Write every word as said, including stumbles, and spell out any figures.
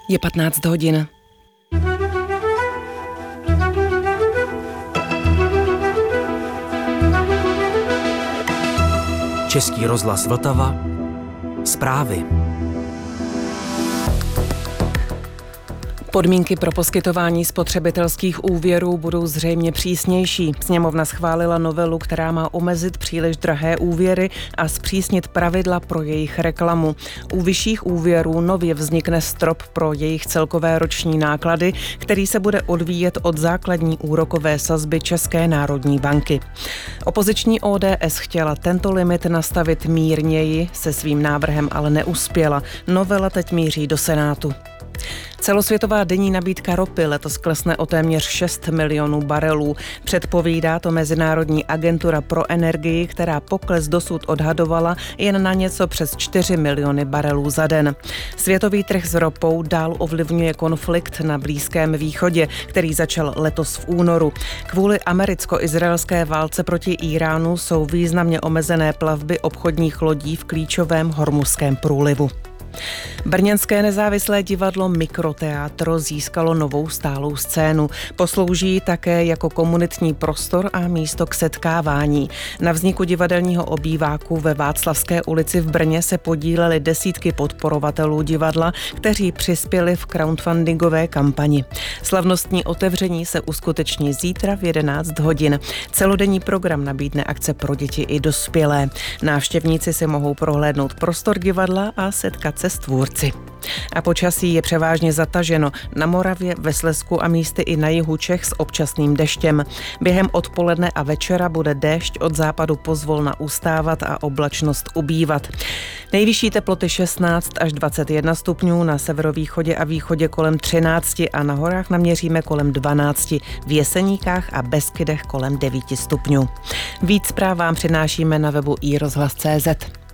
Je patnáct hodin. Český rozhlas Vltava. Zprávy. Podmínky pro poskytování spotřebitelských úvěrů budou zřejmě přísnější. Sněmovna schválila novelu, která má omezit příliš drahé úvěry a zpřísnit pravidla pro jejich reklamu. U vyšších úvěrů nově vznikne strop pro jejich celkové roční náklady, který se bude odvíjet od základní úrokové sazby České národní banky. Opoziční O D S chtěla tento limit nastavit mírněji, se svým návrhem ale neuspěla. Novela teď míří do Senátu. Celosvětová denní nabídka ropy letos klesne o téměř šest milionů barelů. Předpovídá to Mezinárodní agentura pro energii, která pokles dosud odhadovala jen na něco přes čtyři miliony barelů za den. Světový trh s ropou dál ovlivňuje konflikt na Blízkém východě, který začal letos v únoru. Kvůli americko-izraelské válce proti Íránu jsou významně omezené plavby obchodních lodí v klíčovém Hormuzském průlivu. Brněnské nezávislé divadlo Mikroteátro získalo novou stálou scénu. Poslouží také jako komunitní prostor a místo k setkávání. Na vzniku divadelního obýváku ve Václavské ulici v Brně se podílely desítky podporovatelů divadla, kteří přispěli v crowdfundingové kampani. Slavnostní otevření se uskuteční zítra v jedenáct hodin. Celodenní program nabídne akce pro děti i dospělé. Návštěvníci si mohou prohlédnout prostor divadla a setkat se s tvůrci. A počasí je převážně zataženo na Moravě, ve Slezsku a místy i na jihu Čech s občasným deštěm. Během odpoledne a večera bude déšť od západu pozvolna ustávat a oblačnost ubývat. Nejvyšší teploty šestnáct až dvacet jedna stupňů, na severovýchodě a východě kolem třináct a na horách naměříme kolem dvanáct, v Jeseníkách a Beskydech kolem devět stupňů. Víc zpráv vám přinášíme na webu i rozhlas tečka cé zet.